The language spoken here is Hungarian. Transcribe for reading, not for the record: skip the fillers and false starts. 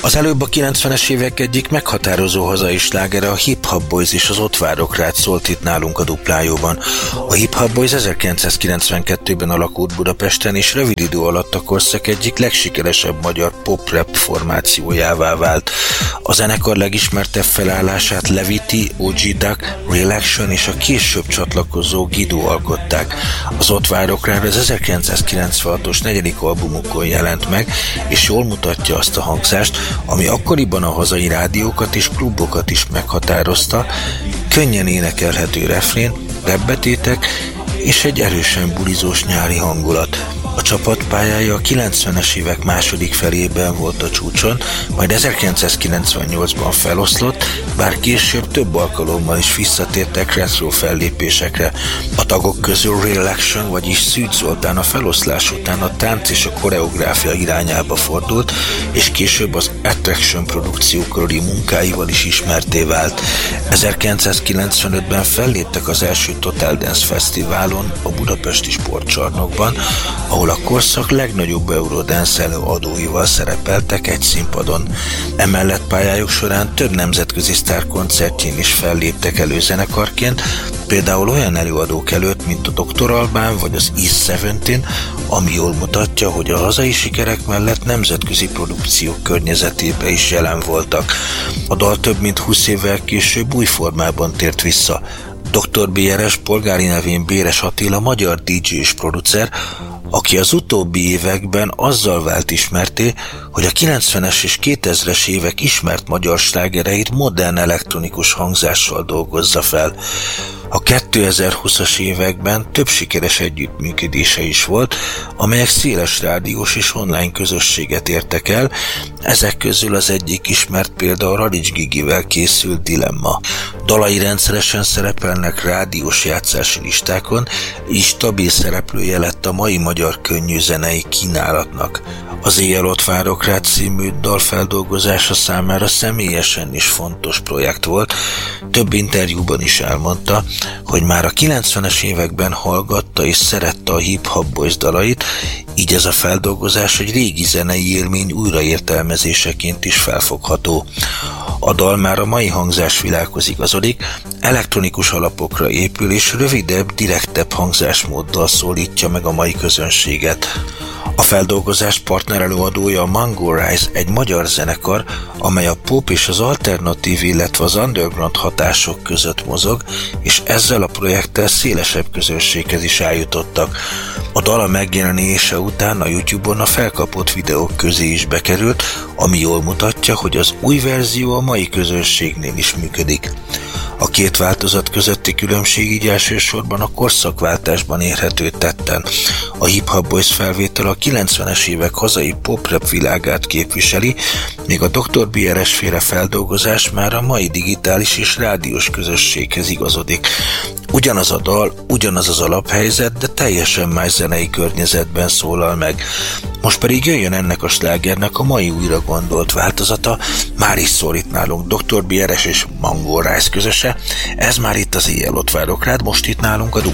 Az előbb a 90-es évek egyik meghatározó hazai slágere a Hip Hop Boys és az Ott várok rád szólt itt nálunk a Duplájóban. A Hip Hop Boys 1992-ben alakult Budapesten, és rövid idő alatt a korszak egyik legsikeresebb magyar pop-rap formációjává vált. A zenekar legismertebb felállását Levity, OG Duck, Real Action és a később csatlakozó Guido alkották. Az Ott várok rád az 1996-os negyedik albumukon jelent meg, és jól mutatja azt a hangzást, ami akkoriban a hazai rádiókat és klubokat is meghatározta, könnyen énekelhető refrén, rapbetétek és egy erősen bulizós nyári hangulat. A csapat pályája a 90-es évek második felében volt a csúcson, majd 1998-ban feloszlott, bár később több alkalommal is visszatértek retro fellépésekre. A tagok közül Real Action, vagyis Szűcs Zoltán a feloszlás után a tánc és a koreográfia irányába fordult, és később az Attraction produkció körüli munkáival is ismertté vált. 1995-ben felléptek az első Total Dance Fesztiválon, a Budapesti Sportcsarnokban, ahol a korszak legnagyobb Eurodance előadóival szerepeltek egy színpadon. Emellett pályájuk során több nemzetközi sztár koncertjén is felléptek előzenekarként, például olyan előadók előtt, mint a Dr. Albán vagy az East 17, ami jól mutatja, hogy a hazai sikerek mellett nemzetközi produkciók környezetében is jelen voltak. A dal több mint 20 évvel később új formában tért vissza. Dr. BRS polgári nevén Béres Attila magyar DJ és producer, aki az utóbbi években azzal vált ismertté, hogy a 90-es és 2000-es évek ismert magyar slágereit modern elektronikus hangzással dolgozza fel. A 2020-as években több sikeres együttműködése is volt, amelyek széles rádiós és online közösséget értek el, ezek közül az egyik ismert példa a Radics Gigivel készült Dilemma. Dalai rendszeresen szerepelnek rádiós játszási listákon, így stabil szereplője lett a mai magyar könnyűzenei kínálatnak. Az Éjjel ott várok rád című dalfeldolgozása számára személyesen is fontos projekt volt. Több interjúban is elmondta, hogy már a 90-es években hallgatta és szerette a Hip Hop Boys dalait, így ez a feldolgozás egy régi zenei élmény újraértelmezéseként is felfogható. A dal már a mai hangzásvilághoz igazodik, elektronikus alapokra épül és rövidebb, direktebb hangzásmóddal szólítja meg a mai közönséget. A feldolgozás partnerelőadója a Mango Rise, egy magyar zenekar, amely a pop és az alternatív, illetve az underground hatások között mozog, és ezzel a projekttel szélesebb közönséghez is eljutottak. A dal a megjelenése után a YouTube-on a felkapott videók közé is bekerült, ami jól mutatja, hogy az új verzió a mai közönségnél is működik. A két változat közötti különbség így elsősorban a korszakváltásban érhető tetten. A Hip Hop Boys felvétel a 90-es évek hazai pop-rap világát képviseli, míg a Dr. BRS féle feldolgozás már a mai digitális és rádiós közösséghez igazodik. Ugyanaz a dal, ugyanaz az alaphelyzet, de teljesen más zenei környezetben szólal meg. Most pedig jöjjön ennek a slágernek a mai újra gondolt változata, már is szól itt nálunk Dr. BRS és Mango Rise közöse, ez már itt az Éjjel ott várok rád, most itt nálunk a